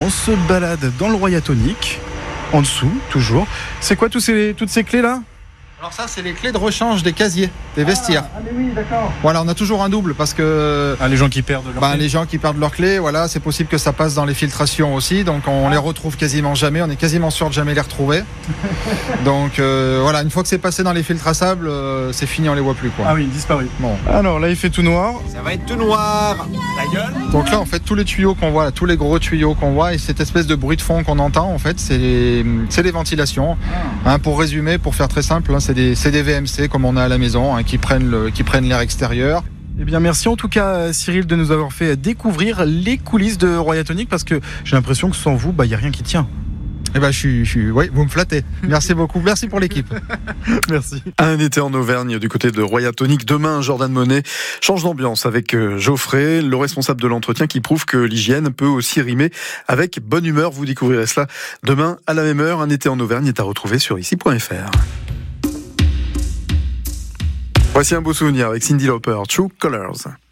on se balade dans le Royatonique, en dessous, toujours. C'est quoi toutes ces clés-là ? Alors ça, c'est les clés de rechange des casiers, des vestiaires. Ah mais oui, d'accord. Voilà, on a toujours un double parce que les gens qui perdent leur clé. les gens qui perdent leurs clés, voilà, c'est possible que ça passe dans les filtrations aussi, donc on les retrouve quasiment jamais, on est quasiment sûr de jamais les retrouver. Donc voilà, une fois que c'est passé dans les filtres à sable, c'est fini, on les voit plus, quoi. Ah oui, disparu. Bon. Alors là, il fait tout noir. Ça va être tout noir. Ta gueule. Donc là, en fait, tous les tuyaux qu'on voit, tous les gros tuyaux qu'on voit, et cette espèce de bruit de fond qu'on entend, en fait, c'est des ventilations. Pour résumer, pour faire très simple, c'est des VMC comme on a à la maison, qui prennent l'air extérieur. Eh bien, merci en tout cas, Cyril, de nous avoir fait découvrir les coulisses de Royatonique, parce que j'ai l'impression que sans vous, il n'y a rien qui tient. Eh ben, oui, vous me flattez. Merci beaucoup. Merci pour l'équipe. Merci. Un été en Auvergne du côté de Royatonique. Demain, Jordan Monet change d'ambiance avec Geoffrey, le responsable de l'entretien, qui prouve que l'hygiène peut aussi rimer avec bonne humeur. Vous découvrirez cela demain à la même heure. Un été en Auvergne est à retrouver sur ici.fr. Voici un beau souvenir avec Cyndi Lauper, True Colors.